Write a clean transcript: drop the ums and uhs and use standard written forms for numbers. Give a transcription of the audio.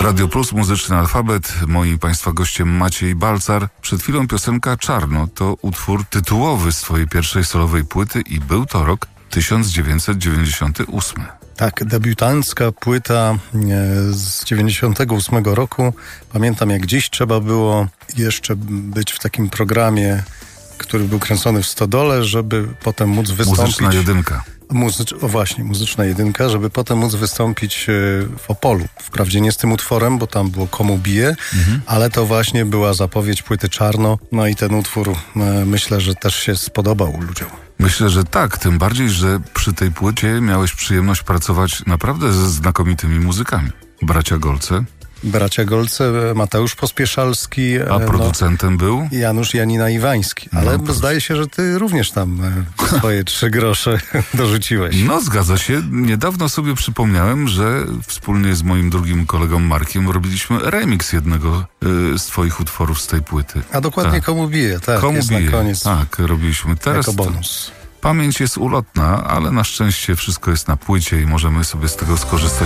Radio Plus, muzyczny alfabet. Moim Państwa gościem Maciej Balcar. Przed chwilą piosenka Czarno to utwór tytułowy swojej pierwszej solowej płyty i był to rok 1998. Tak, debiutancka płyta z 98 roku. Pamiętam jak dziś, trzeba było jeszcze być w takim programie, który był kręcony w Stodole, żeby potem móc wystąpić. Muzyczna jedynka. Muzyczna jedynka, żeby potem móc wystąpić w Opolu. Wprawdzie nie z tym utworem, bo tam było Komu bije, ale to właśnie była zapowiedź płyty Czarno. No i ten utwór myślę, że też się spodobał ludziom. Myślę, że tak, tym bardziej, że przy tej płycie miałeś przyjemność pracować naprawdę ze znakomitymi muzykami. Bracia Golce, Mateusz Pospieszalski. A producentem był? Janina Janina-Iwański. Ale zdaje się, że ty również tam swoje 3 grosze dorzuciłeś. No, zgadza się. Niedawno sobie przypomniałem, że wspólnie z moim drugim kolegą Markiem robiliśmy remix jednego z twoich utworów z tej płyty. A dokładnie tak. Komu bije, tak. Komu jest bije. Na koniec. Tak, robiliśmy teraz. Jako bonus. Pamięć jest ulotna, ale na szczęście wszystko jest na płycie i możemy sobie z tego skorzystać.